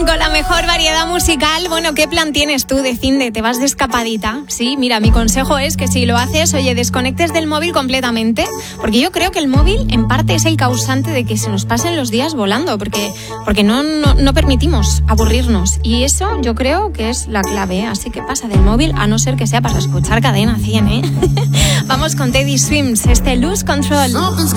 Con la mejor variedad musical. Bueno, ¿qué plan tienes tú de fin de? ¿Te vas de escapadita? Sí, mira, mi consejo es que si lo haces, oye, desconectes del móvil completamente, porque yo creo que el móvil en parte es el causante de que se nos pasen los días volando, porque no permitimos aburrirnos, y eso yo creo que es la clave, ¿eh? Así que pasa del móvil, a no ser que sea para escuchar Cadena 100, ¿eh? Vamos con Teddy Swims, Lose Control.